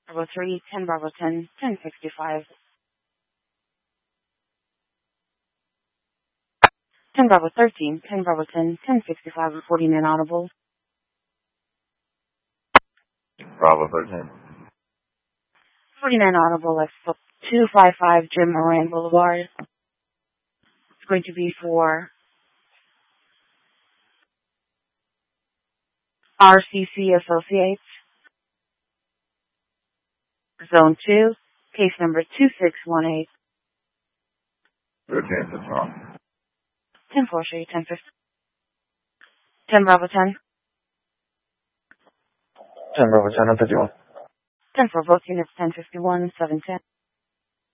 Bravo 3, 10 Bravo 10, 1065. 10 Bravo 13, 10 Bravo 10, 1065, reporting inaudible. Bravo 13. 49 audible at 255 Jim Moran Boulevard. It's going to be for RCC Associates. Zone 2, case number 2618. Good chance it's wrong. 10 4 Street, 1050. 10 Bravo 10. 10 Bravo 10 and 51. 10 for both units, 1051, 710.